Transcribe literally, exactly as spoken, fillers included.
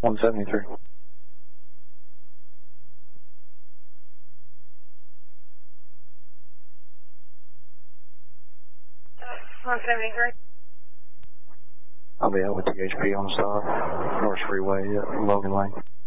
one seventy-three. one seventy-three. I'll be out with T H P on the stop. North Freeway, uh, Logan Lane.